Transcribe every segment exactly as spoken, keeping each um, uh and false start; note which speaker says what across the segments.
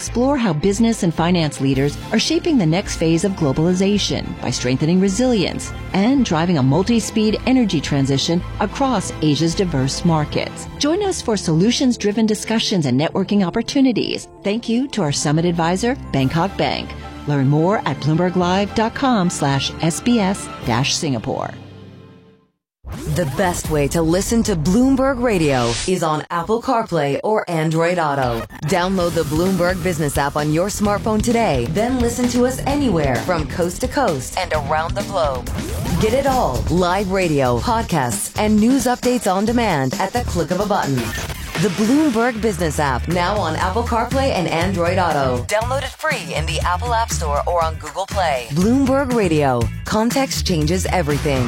Speaker 1: explore how business and finance leaders are shaping the next phase of globalization by strengthening resilience and driving a multi-speed energy transition across Asia's diverse markets. Join us for solutions-driven discussions and networking opportunities. Thank you to our summit advisor, Bangkok Bank. Learn more at bloomberglive.com slash SBS dash Singapore.
Speaker 2: The best way to listen to Bloomberg Radio is on Apple CarPlay or Android Auto. Download the Bloomberg Business app on your smartphone today, then listen to us anywhere from coast to coast and around the globe. Get it all, live radio, podcasts, and news updates on demand at the click of a button. The Bloomberg Business app, now on Apple CarPlay and Android Auto. Download it free in the Apple App Store or on Google Play. Bloomberg Radio. Context changes everything.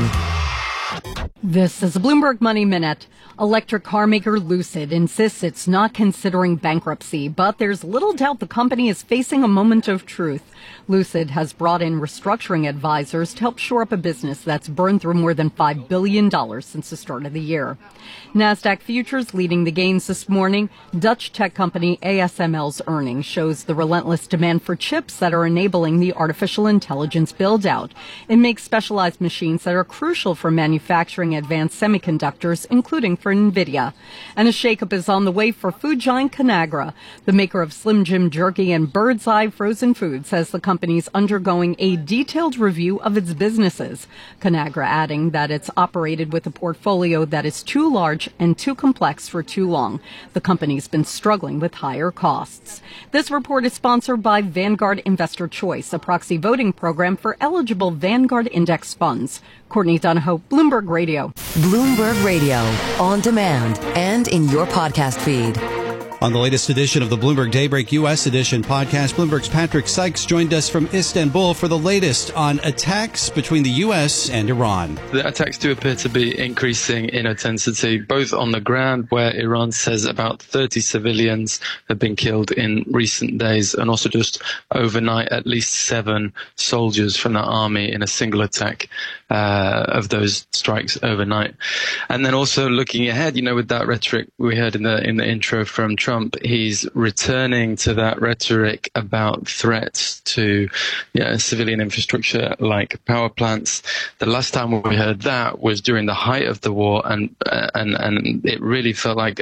Speaker 3: This is a Bloomberg Money Minute. Electric car maker Lucid insists it's not considering bankruptcy, but there's little doubt the company is facing a moment of truth. Lucid has brought in restructuring advisors to help shore up a business that's burned through more than five billion dollars since the start of the year. NASDAQ futures leading the gains this morning. Dutch tech company A S M L's earnings shows the relentless demand for chips that are enabling the artificial intelligence build-out. It makes specialized machines that are crucial for manufacturing advanced semiconductors, including for NVIDIA. And a shakeup is on the way for food giant Conagra. The maker of Slim Jim Jerky and Bird's Eye frozen food says the company's undergoing a detailed review of its businesses. Conagra adding that it's operated with a portfolio that is too large and too complex for too long. The company's been struggling with higher costs. This report is sponsored by Vanguard Investor Choice, a proxy voting program for eligible Vanguard index funds. Courtney Donahoe, Bloomberg Radio.
Speaker 2: Bloomberg Radio, on demand and in your podcast feed.
Speaker 4: On the latest edition of the Bloomberg Daybreak U S Edition podcast, Bloomberg's Patrick Sykes joined us from Istanbul for the latest on attacks between the U S and Iran.
Speaker 5: The attacks do appear to be increasing in intensity, both on the ground, where Iran says about thirty civilians have been killed in recent days, and also just overnight, at least seven soldiers from the army in a single attack uh, of those strikes overnight. And then also looking ahead, you know, with that rhetoric we heard in the in the intro from Trump, Trump, he's returning to that rhetoric about threats to you know, civilian infrastructure like power plants. The last time we heard that was during the height of the war, and uh, and and it really felt like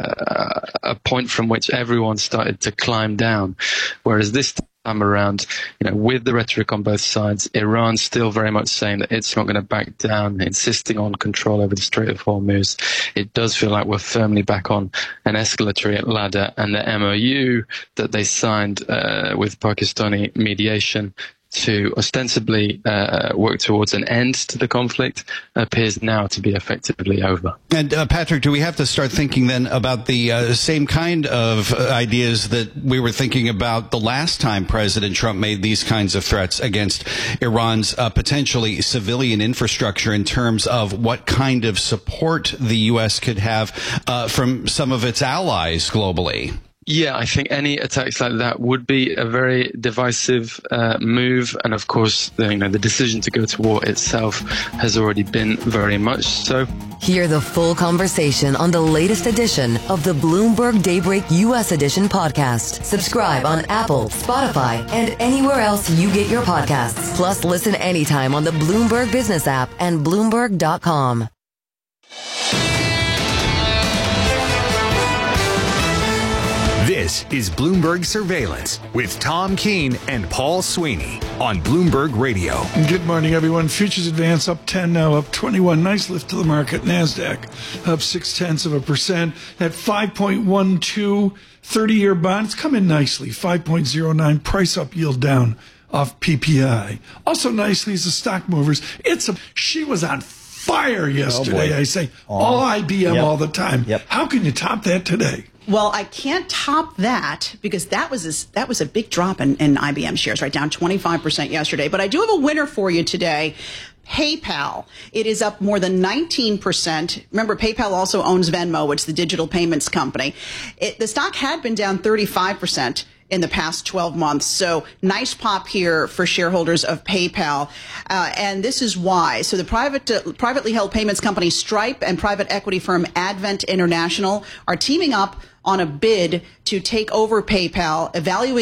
Speaker 5: a, a point from which everyone started to climb down. Whereas this time around, you know, with the rhetoric on both sides, Iran's still very much saying that it's not going to back down, insisting on control over the Strait of Hormuz. It does feel like we're firmly back on an escalatory ladder, and the M O U that they signed uh, with Pakistani mediation to ostensibly uh, work towards an end to the conflict appears now to be effectively over.
Speaker 4: And uh, Patrick, do we have to start thinking then about the uh, same kind of uh, ideas that we were thinking about the last time President Trump made these kinds of threats against Iran's uh, potentially civilian infrastructure, in terms of what kind of support the U S could have uh, from some of its allies globally?
Speaker 5: Yeah, I think any attacks like that would be a very divisive uh, move. And of course, the, you know, the decision to go to war itself has already been very much so.
Speaker 2: Hear the full conversation on the latest edition of the Bloomberg Daybreak U S Edition podcast. Subscribe on Apple, Spotify, and anywhere else you get your podcasts. Plus, listen anytime on the Bloomberg Business app and Bloomberg dot com.
Speaker 6: This is Bloomberg Surveillance with Tom Keene and Paul Sweeney on Bloomberg Radio.
Speaker 7: Good morning, everyone. Futures advance up ten, now up twenty-one. Nice lift to the market. NASDAQ up six tenths of a percent at five point one two. thirty-year bonds come in nicely. five point oh nine. Price up, yield down off P P I. Also nicely is the stock movers. It's a, she was on fire yesterday. Oh, I say all I B M yep. all the time.
Speaker 8: Yep.
Speaker 7: How can you top that today?
Speaker 9: Well, I can't top that because that was a, that was a big drop in, in I B M shares, right down twenty-five percent yesterday. But I do have a winner for you today. PayPal. It is up more than nineteen percent. Remember, PayPal also owns Venmo, which is the digital payments company. It, the stock had been down thirty-five percent in the past twelve months. So nice pop here for shareholders of PayPal. Uh, and this is why. So the private, uh, privately held payments company Stripe and private equity firm Advent International are teaming up on a bid to take over PayPal, evaluating